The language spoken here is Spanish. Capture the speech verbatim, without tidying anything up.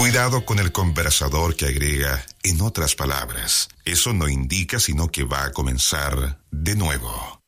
Cuidado con el conversador que agrega en otras palabras. Eso no indica sino que va a comenzar de nuevo.